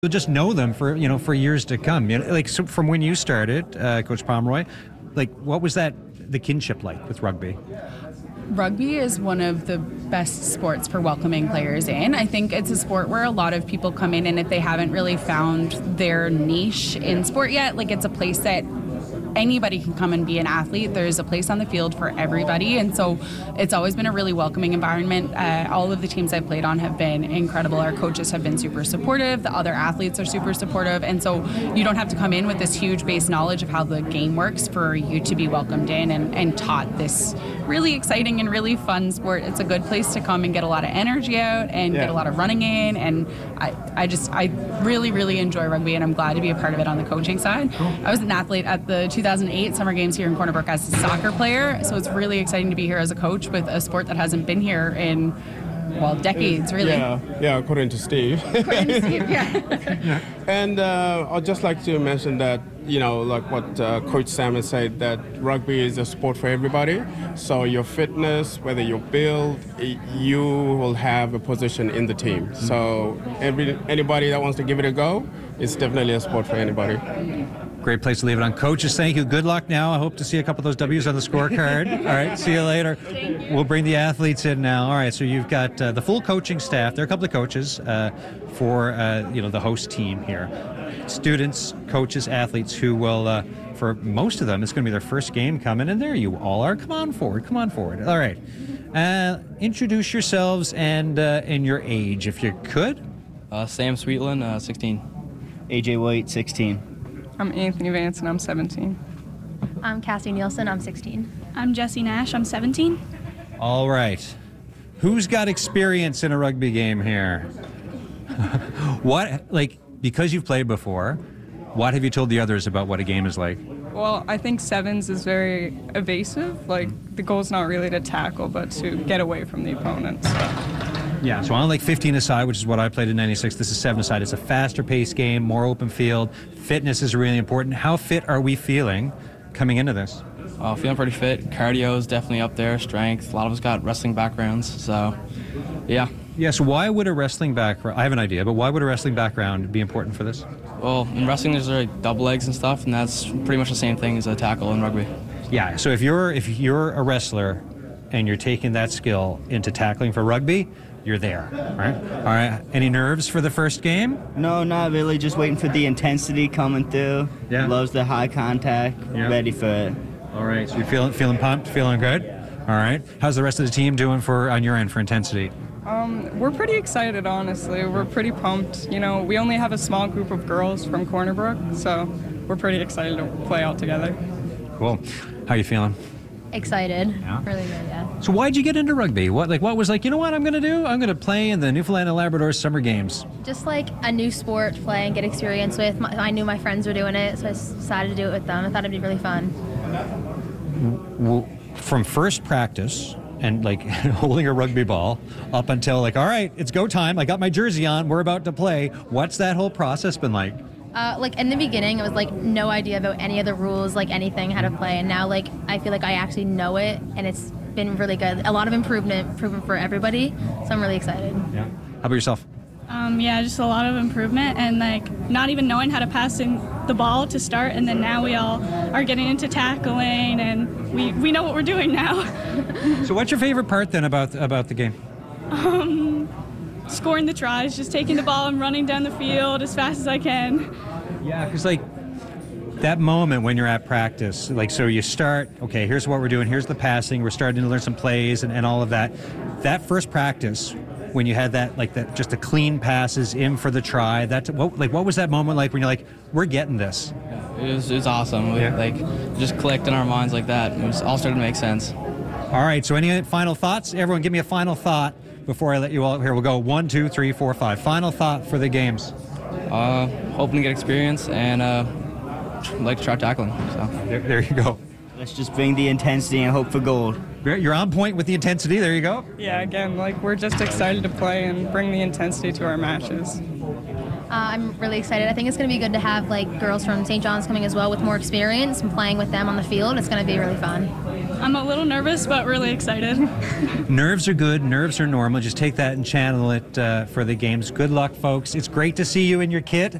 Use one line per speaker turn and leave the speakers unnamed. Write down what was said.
You'll just know them for for years to come. Like so from when you started, Coach Pomeroy, like what was the kinship like with rugby?
Rugby is one of the best sports for welcoming players in. I think it's a sport where a lot of people come in, and if they haven't really found their niche in sport yet, like it's a place that anybody can come and be an athlete. There's a place on the field for everybody, and so it's always been a really welcoming environment. All of the teams I've played on have been incredible. Our coaches have been super supportive. The other athletes are super supportive, and so you don't have to come in with this huge base knowledge of how the game works for you to be welcomed in and taught this really exciting and really fun sport. It's a good place to come and get a lot of energy out and get a lot of running in, and I really, really enjoy rugby, and I'm glad to be a part of it on the coaching side. Cool. I was an athlete at the 2008 Summer Games here in Corner Brook as a soccer player, so it's really exciting to be here as a coach with a sport that hasn't been here in, well, decades, really.
Yeah, according to Steve. And I'd just like to mention that, like what Coach Sam has said, that rugby is a sport for everybody. So your fitness, whether you build, you will have a position in the team. So anybody that wants to give it a go, it's definitely a sport for anybody.
Great place to leave it on. Coaches, thank you. Good luck now. I hope to see a couple of those W's on the scorecard. All right, see you later. We'll bring the athletes in now. All right, so you've got the full coaching staff. There are a couple of coaches for the host team here. Students, coaches, athletes who will, for most of them, it's going to be their first game coming, and there you all are. Come on forward. All right. Introduce yourselves and your age, if you could.
Sam Sweetland, 16.
AJ White, 16.
I'm Anthony Vance, and I'm 17.
I'm Cassie Nielsen, I'm 16.
I'm Jesse Nash, I'm 17.
All right. Who's got experience in a rugby game here? Because you've played before, what have you told the others about what a game is like?
Well, I think sevens is very evasive. Like, the goal's not really to tackle, but to get away from the opponent.
Yeah, so on like 15 aside, which is what I played in 96, this is 7 aside. It's a faster paced game, more open field. Fitness is really important. How fit are we feeling coming into this?
Feeling pretty fit. Cardio is definitely up there, strength. A lot of us got wrestling backgrounds, so yeah.
Yeah, so why would a wrestling background, I have an idea, but why would a wrestling background be important for this?
Well, in wrestling there's like double legs and stuff, and that's pretty much the same thing as a tackle in rugby.
Yeah, so if you're a wrestler and you're taking that skill into tackling for rugby, you're there. All right. Any nerves for the first game?
No, not really. Just waiting for the intensity coming through.
Yeah.
Loves the high contact. Yeah. Ready for it.
All right. So you're feeling pumped, feeling good? All right. How's the rest of the team doing on your end for intensity?
We're pretty excited, honestly. We're pretty pumped. We only have a small group of girls from Corner Brook, so we're pretty excited to play all together.
Cool. How are you feeling?
Excited. Yeah. Really good, yeah.
So why'd you get into rugby? What was like, you know what I'm going to do? I'm going to play in the Newfoundland and Labrador Summer Games.
Just like a new sport to play and get experience with. I knew my friends were doing it, so I decided to do it with them. I thought it'd be really fun.
Well, from first practice and like holding a rugby ball up until like, all right, it's go time. I got my jersey on. We're about to play. What's that whole process been like?
In the beginning, it was like no idea about any of the rules, like anything, how to play. And now like I feel like I actually know it, and it's been really good. A lot of improvement for everybody, so I'm really excited.
Yeah. How about yourself?
Just a lot of improvement, and like not even knowing how to pass in the ball to start, and then now we all are getting into tackling, and we know what we're doing now.
So what's your favorite part then about the game?
Scoring the tries, just taking the ball and running down the field as fast as I can.
Yeah, because like that moment when you're at practice, like so you start, okay, here's what we're doing, here's the passing, we're starting to learn some plays and all of that. That first practice, when you had that just a clean passes in for the try, what was that moment like when you're like, we're getting this?
It was awesome. We just clicked in our minds like that. It was all started to make sense.
All right, so any final thoughts? Everyone give me a final thought before I let you all here. We'll go 1, 2, 3, 4, 5. Final thought for the games.
Hoping to get experience and like to try tackling. So
there you go.
Let's just bring the intensity and hope for gold.
You're on point with the intensity. There you go.
Yeah, again, we're just excited to play and bring the intensity to our matches.
I'm really excited. I think it's going to be good to have girls from St. John's coming as well with more experience and playing with them on the field. It's going to be really fun.
I'm a little nervous, but really excited.
Nerves are good. Nerves are normal. Just take that and channel it for the games. Good luck, folks. It's great to see you in your kit.